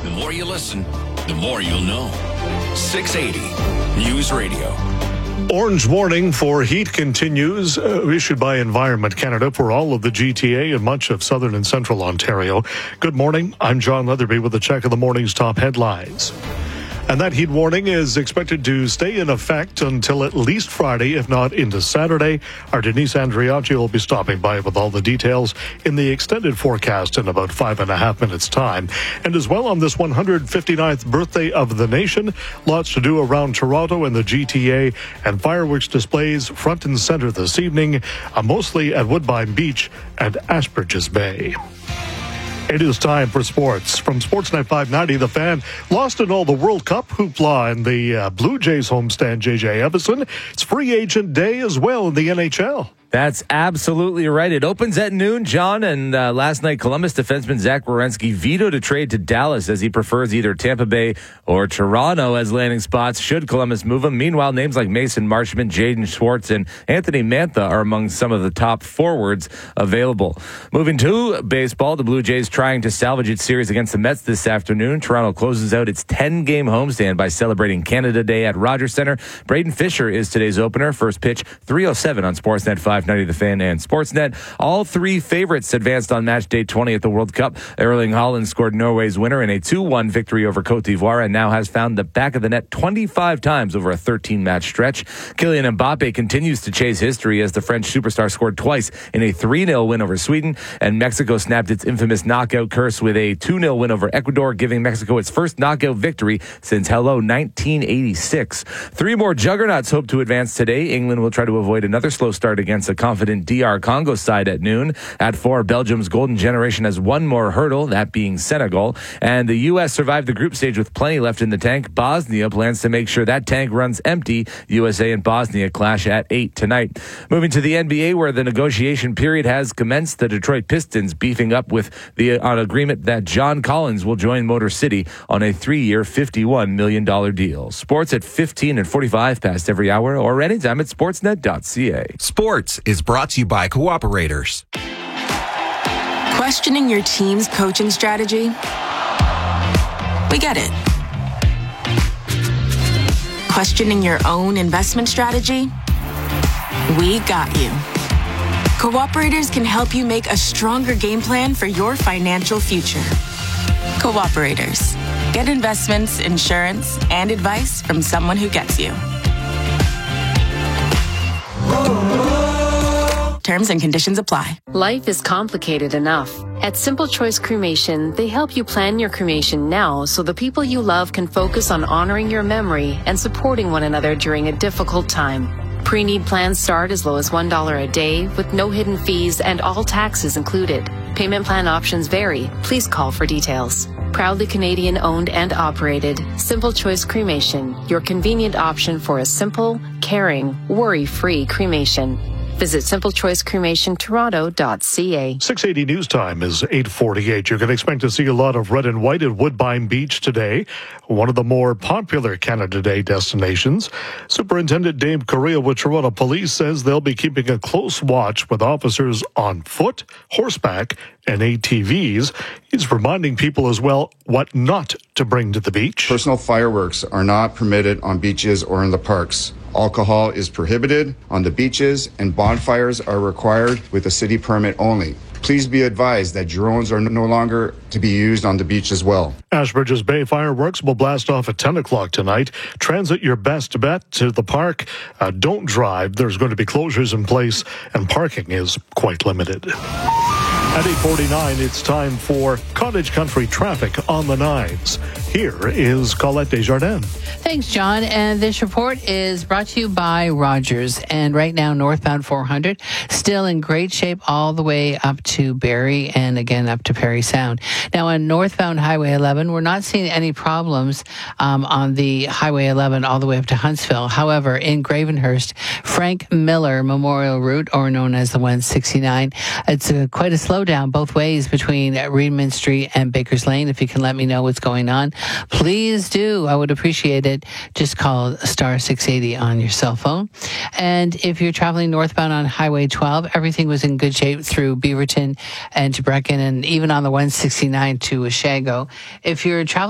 The more you listen, the more you'll know. 680 News Radio. Orange warning for heat continues, issued by Environment Canada for all of the GTA and much of southern and central Ontario. Good morning. I'm John Leatherby with a check of the morning's top headlines. And that heat warning is expected to stay in effect until at least Friday, if not into Saturday. Our Denise Andriacci will be stopping by with all the details in the extended forecast in about 5.5 minutes' time. And as well on this 159th birthday of the nation, lots to do around Toronto and the GTA, and fireworks displays front and center this evening, mostly at Woodbine Beach and Ashbridges Bay. It is time for sports. From Sportsnet 590, The Fan lost in all the World Cup hoopla in the Blue Jays homestand, J.J. Evison. It's free agent day as well in the NHL. That's absolutely right. It opens at noon, John, and last night Columbus defenseman Zach Werenski vetoed a trade to Dallas as he prefers either Tampa Bay or Toronto as landing spots should Columbus move him. Meanwhile, names like Mason Marchment, Jaden Schwartz, and Anthony Mantha are among some of the top forwards available. Moving to baseball, the Blue Jays trying to salvage its series against the Mets this afternoon. Toronto closes out its 10-game homestand by celebrating Canada Day at Rogers Centre. Braden Fisher is today's opener. First pitch, 3:07 on Sportsnet 590 The Fan and Sportsnet. All three favorites advanced on match day 20 at the World Cup. Erling Haaland scored Norway's winner in a 2-1 victory over Cote d'Ivoire and now has found the back of the net 25 times over a 13-match stretch. Kylian Mbappe continues to chase history as the French superstar scored twice in a 3-0 win over Sweden, and Mexico snapped its infamous knockout curse with a 2-0 win over Ecuador, giving Mexico its first knockout victory since 1986. Three more juggernauts hope to advance today. England will try to avoid another slow start against a confident DR Congo side at noon. At 4, Belgium's golden generation has one more hurdle, that being Senegal. And the U.S. survived the group stage with plenty left in the tank. Bosnia plans to make sure that tank runs empty. USA and Bosnia clash at 8 tonight. Moving to the NBA, where the negotiation period has commenced, the Detroit Pistons beefing up with on agreement that John Collins will join Motor City on a 3-year, $51 million deal. Sports at 15 and 45 past every hour or anytime at sportsnet.ca. Sports is brought to you by Cooperators. Questioning your team's coaching strategy? We get it. Questioning your own investment strategy? We got you. Cooperators can help you make a stronger game plan for your financial future. Cooperators. Get investments, insurance, and advice from someone who gets you. Terms and conditions apply. Life is complicated enough. At Simple Choice Cremation, they help you plan your cremation now so the people you love can focus on honoring your memory and supporting one another during a difficult time. Pre-need plans start as low as $1 a day with no hidden fees and all taxes included. Payment plan options vary. Please call for details. Proudly Canadian owned and operated, Simple Choice Cremation, your convenient option for a simple, caring, worry-free cremation. Visit simplechoicecremationtoronto.ca. 680 News Time is 8:48. You can expect to see a lot of red and white at Woodbine Beach today, one of the more popular Canada Day destinations. Superintendent Dave Correa with Toronto Police says they'll be keeping a close watch with officers on foot, horseback, and ATVs. He's reminding people as well what not to bring to the beach. Personal fireworks are not permitted on beaches or in the parks. Alcohol is prohibited on the beaches, and bonfires are required with a city permit only. Please be advised that drones are no longer to be used on the beach as well. Ashbridges Bay fireworks will blast off at 10 o'clock tonight. Transit your best bet to the park. Don't drive. There's going to be closures in place, and parking is quite limited. At 8:49, it's time for Cottage Country traffic on the 9s. Here is Colette Desjardins. Thanks, John. And this report is brought to you by Rogers. And right now, northbound 400, still in great shape all the way up to Barrie and again up to Parry Sound. Now, on northbound Highway 11, we're not seeing any problems on the Highway 11 all the way up to Huntsville. However, in Gravenhurst, Frank Miller Memorial Route, or known as the 169, it's quite a slowdown both ways between Reedman Street and Baker's Lane. If you can let me know what's going on, please do. I would appreciate it. Just call star 680 on your cell phone. And if you're traveling northbound on Highway 12, everything was in good shape through Beaverton and to Brecken, and even on the 169 to Oshago. If you're traveling